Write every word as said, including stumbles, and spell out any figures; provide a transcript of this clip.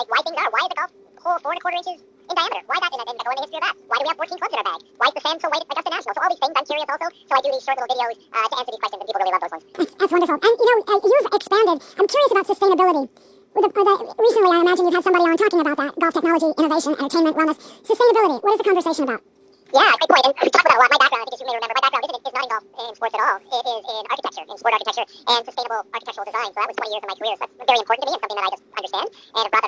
like why things are. Why is the golf hole four and a quarter inches in diameter? Why that? And, and go in the history of that. Why do we have fourteen clubs in our bag? Why is the sand so white at Augusta National? So all these things, I'm curious also. So I do these short little videos uh, to answer these questions, and people really love those ones. That's, that's wonderful. And you know, uh, you've expanded. I'm curious about sustainability. With the, with the, recently, I imagine you've had somebody on talking about that: golf technology, innovation, entertainment, wellness, sustainability. What is the conversation about? Yeah, great point. And we talk about that a lot. My background, I think as you may remember, my background isn't, is not in golf in sports at all. It is in architecture, in sport architecture, and sustainable architectural design. So that was twenty years of my career. So that's very important to me and something that I just understand and have brought that